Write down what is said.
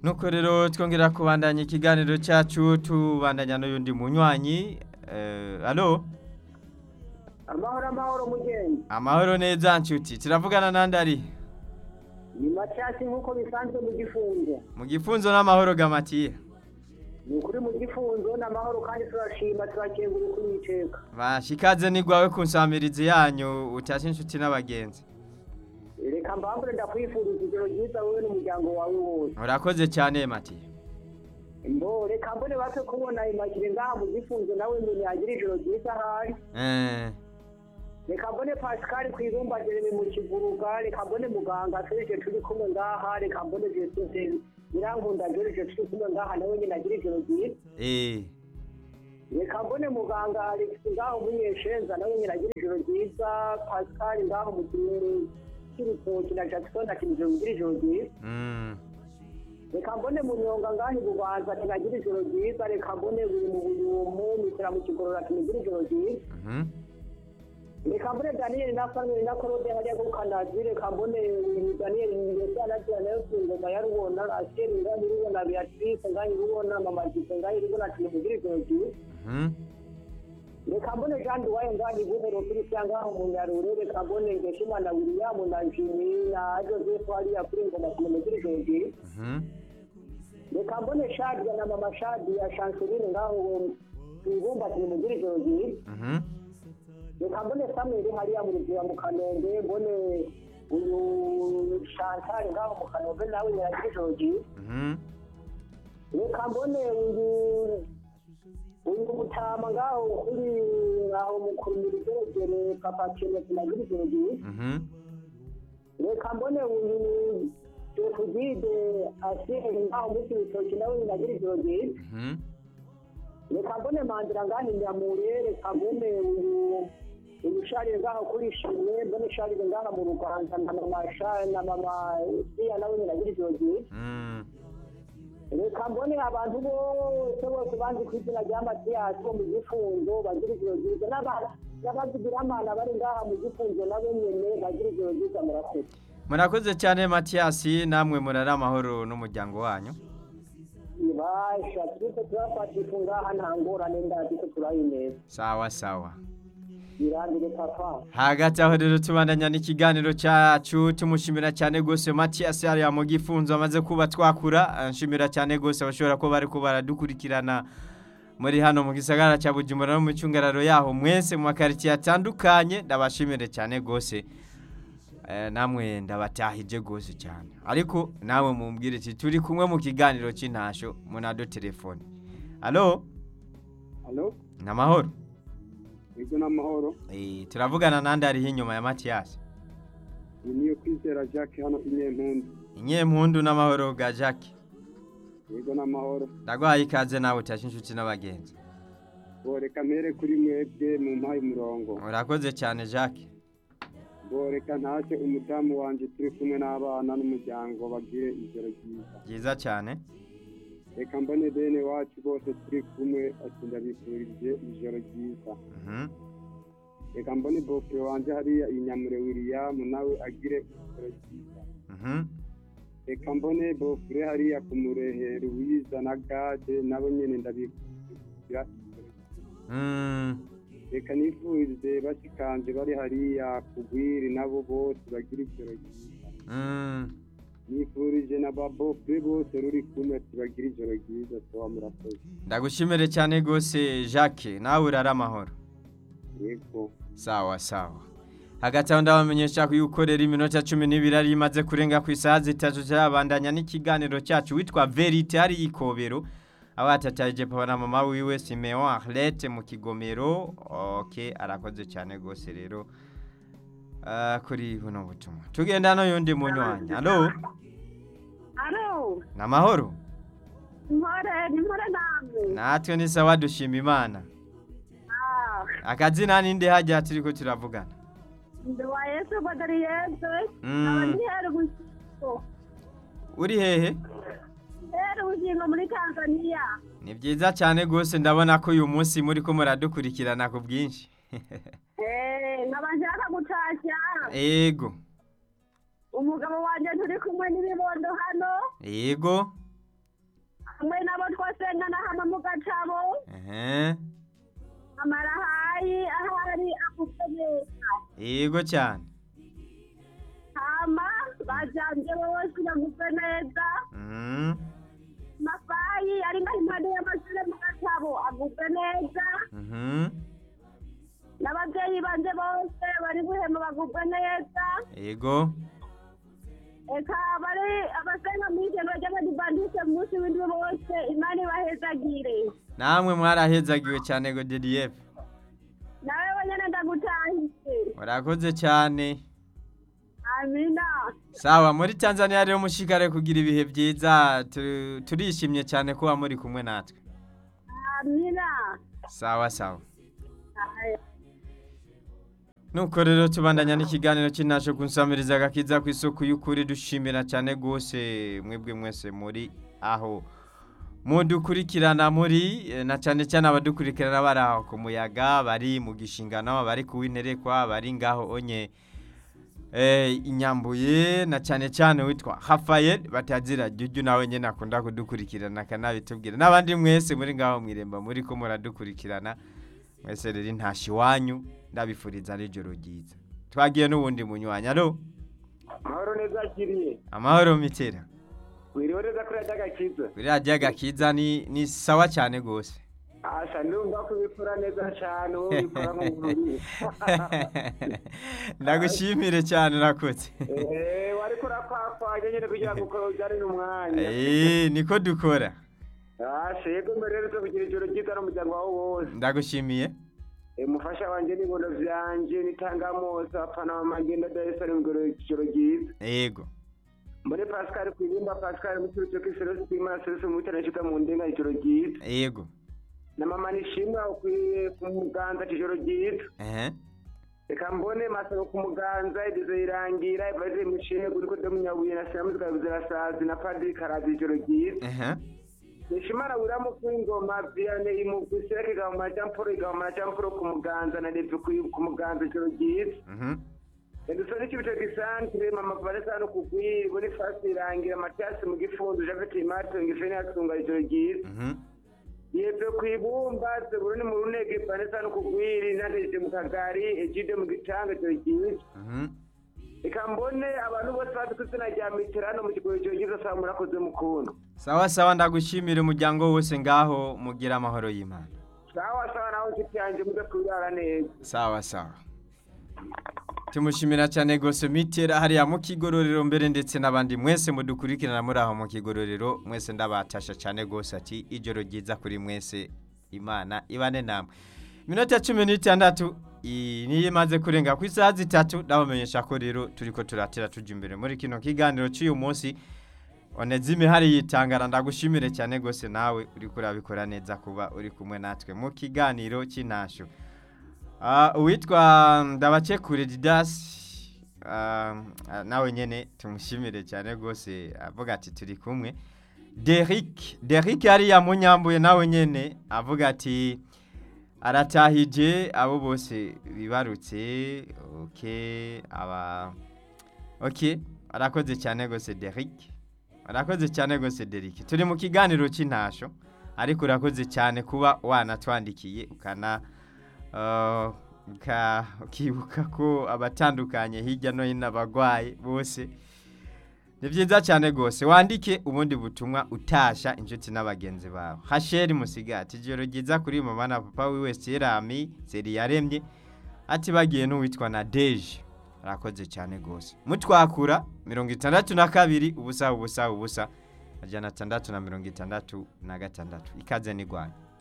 nuko rero twongera kubandanya ikiganiro cyacu tubandanya n'undi munywanyi alo amahoro mugenzi amahoro neza nshuti turavugana nande ari ni Mathiasi nkuko bisanzwe mu gifunzo n'amahoro gamatiye ni ukuri mu gifunzo n'amahoro kandi turashima turakengura kunyiteka bashikaze nigwawe kunsamirizi yanyu utashe inshuti n'abagenzi reka mbambure ndakwifuriza ijoro ryiza wowe n'umuryango wawe wose urakoze cyane Matiye reka mbone bake kubona imagire ngaha mu gifunzo nawe nyine yagira ijoro ryiza hari reka mbone Pascal kwirumba Jeremy mu Kivuruga reka mbone muganga Serge turi kumwe ngaha reka mbone Jesuse Nyirankunda George turi kumwe ngaha nawe nyine agira ijoro ryiza reka mbone muganga Alex ngaho munyeshenza nawe nyine agira ijoro ryiza Pascal ngaho mu kirere cy'urutoki na Jackson akimije kugira ijoro ryiza reka mbone munyonga ngaho ibubanza tunagira ijoro ryiza reka mbone buri mu buyumu mitera mu kigorora tunagira ijoro ryiza reka mbone Daniel na Samuel na Claude hajya gukanazi reka mbone Daniel ndetse na Nelson ngoma ya rubona asheri ngaho rubona Beatrice ngaho rubona mama Jise ngaho rubona tunagira ijoro ryiza reka mbone Jean Duwaye ngaho ibuhoro Christian ngaho mu Nyarure reka mbone Ngeshimana William na Jimmy na Joseph ali ya kuri ngoma tunagira ijoro ryiza reka mbone Shadia na mama Shadia Chanceline ngaho ibumba tunagira ijoro ryiza reka mbone Samuel hariya mu rugero mu Kanombe mbone uyu Chantal ngaho mu Kanombe nawe yagira ijoro ryiza reka mbone uyu mutama ngaho kuri aho mu kurumira papa Kene tunagira ijoro ryiza reka mbone uyu Jefugide asiri ngaho mu Kibitoki nawe yagira ijoro ryiza reka mbone Mandira ngaho Nyamure reka mbone umusharire ngaho kuri shimwe mbone sharire ngaho mu Rwanda na mama Shana na mama Sia nawe nagira ijoro ryiza reka mbone abantu bose banzi kwizina rya Mathiasi bo mu gifunzo bagira ijoro ryiza n'abazigira amana bari ngaha mu gifunzo nabo nyene bagira ijoro ryiza murakoze cyane Mathiasi namwe murara amahoro n'umuryango wanyu ibasha turafata ngaha nta ngorane ndazi ko turayineza sawa irandire papa hagati aho rero tubandanya n'ikiganiro cyacu tumushimira cyane gose Mathiasi ari mu gifunzo amaze kuba twakura nshimira cyane gose bashobora ko bari baradukurikirana muri hano mu gisagara cya Bujumbura no mu cyungararo yaho mwese mu makariti yatandukanye ndabashimire cyane gose namwe ndabatahije gose cyane ariko nawe mumbwire ati turi kumwe mu kiganiro cy'intasho munado telefone allo namahoro Ego namahoro. Turavugana nande ari inyuma ya Mathiasi. Niyo kwizera Jacques hano Inyempundu namahoro ga Jacques. Ego namahoro. Ndagwaye ikaze nawe utashe inshuti n'abagenzi. Reka mpere kuri mwebwe mu mpaye umurongo. Urakoze cyane Jacques. Reka ntacyo umudamu wanje turi kumwe n'abana n'umuryango bagire ijoro ryiza. Ryiza cyane. Reka mbone bene wacu bose turi kumwe ndabifurije ijoro ryiza reka mbone bofre wanje hariya Inyamure William nawe agire ijoro ryiza reka mbone bofre hariya ku Murehe Louise na Gade nabo nyene ndabifurije reka nifurize bashikanje bari hariya kugwiri nabo bose bagira ijoro ryiza nifurije na babo bose ruri kumwe tubagira ijoro ryiza tuba murakoze ndagushimire cyane gose Jacques nawe urara amahoro yego sawa hagati aho ndabamenyesha ko yukorera iminota 12 ari imaze kurenga ku isaha zitatu cyabandanya n'ikiganiro cyacu witwa Verite ari ikobero abatataje papa na mama wiwe Simeon Arlette mu Kigomero arakoze cyane gose rero kuri buno butumwa tugenda no yundi munywanya allo namahoro nimore namwe natwe ni sawa dushima Imana akazina ninde hajya turiko turavugana ndwa Yesu badari Yesu abandi hari gushiko uri hehe ubugingo muri Tanzania ni byiza cyane gose ndabona ko uyu munsi muri ko muradukurikirana ku bwinshi nabashaka gutashya Ego umugabo wanje turi kumwe n'ibibondo hano Ego barengana hano mu gatabo amarahayi ahari agubwe neza yego cyane hama bajanje bose bagubwe neza mafayi ari ngaho impande y'amashure mu gatabo agubwe neza n'ababyeyi banje bose bari buhema bagubwe neza yego eka bari abasenga mw'ijoro ry'abadivantiste munsi w'indwi bose imana ibahezagire namwe mwarahezagiwe cyane go DDF nawe wenyene ndagutahise warakoze cyane amina sawa muri Tanzania rero mushikare kugira ibihe byiza turishimye cyane kuba muri kumwe natwe amina sawa nuko rero tubandanya n'ikiganiro cy'inasho kunsamiriza gakiza ku isoko y'ukuri dushimira cyane gose mwebwe mwese muri aho mudukurikirana muri na cyane cyane abadukurikirana baraho ku muyaga bari mu gishingano bari kuwinterekwa bari ngaho onye inyambuye na cyane cyane witwa Rafael batazira jujju nawe nyene akunda kudukurikirana kanabitubwira n'abandi mwese muri ngaho mwiremba muri ko muradukurikirana mwese rero ntashi wanyu ndabifuriza n'ijoro ryiza twagiye n'ubundi munywanya alo amahoro neza kiriye amahoro mitera wiriwe neza kuri Agakiza kuri Agakiza ni sawa cyane gose asha ndumva kubikora neza cyane wowe bikora mu bururi ndagushimire cyane nakotse wari kurakwakwaje nyine kugira ngo ukore ujyane n'umwanya niko dukora yego mbere rero kugira ijoro ryiza n'umuryango wawe wose ndagushimiye mufasha wanje n'ingondo vyanje nitangamosa apana amagenda daisa n'ingoro ijoro ryiza yego mbone Pascal kwibumba Pascal muturuke kwisero sima sese mutanashika mu ndenga ijoro ryiza yego na mama nishimwa ukwiye kumuganza ijoro ryiza reka mbone masabo kumuganza idize irangira ibaze mushiye guriko domunyabuye na samuzika bizirasazi na padiri karazi ijoro ryiza nishimara uramo kwingoma vyane imugusireke ga majamporo kumuganza na devyo kumuganza ijoro ryiza ndusoni kibito gisantre mama Vanessa no kugwiri bone fasi irangira Matias mu gifunzo Javeti Imato ngifene atunga ijoro ryiza yebyo kwibumba zeburuni mu runege Vanessa no kugwiri nadeje mu kagari ejide mu gitanga ijoro ryiza ikambone abantu bose badukuzina rya Mitterano mu kigo ijoro ryiza saa murakoze mukundo sawa ndagushimira umuryango wose ngaho mugira amahoro y'Imana sawa naho kityange muze kurara neza sawa tumushimira cyane gose Mitera hariya mu kigororero mbere ndetse n'abandi mwese mudukurikirana muri aho mu kigororero mwese ndabatasha cyane gose ati ijoro ryiza kuri mwese Imana ibane namwe minota 16 niye maze kurenga ku isaha 3 ndabamenyesha ko rero turiko turatera tujya imbere muri kino kiganiro cy'uyu munsi Onezime hari yitangara ndagushimire cyane gose nawe uri kurabikora neza kuba uri kumwe natwe mu kiganiro cy'inasho uwitwa Ndabakekure Didas nawe nyene tumushimire cyane gose avuga ati turi kumwe Derrick ari ya munyambuye nawe nyene avuga ati aratahije abo bose bibarutse arakoze cyane gose Derrick turi mu kiganiro cy'intasho ariko urakoze cyane kuba wanatwandikiye ukana ukibuka ko abatandukanye hirya no hino abagwaye bose ni byiza cyane gose wandike ubundi butumwa utasha inshuti n'abagenzi bawe Hasheri Musigati ijoro ryiza kuri mama na papa wiwe Serami seri yaremye ati bagiye n'uwitwa na Deje arakoze cyane gose mutwakura 62 ubusa 666 ikaze ni Rwanda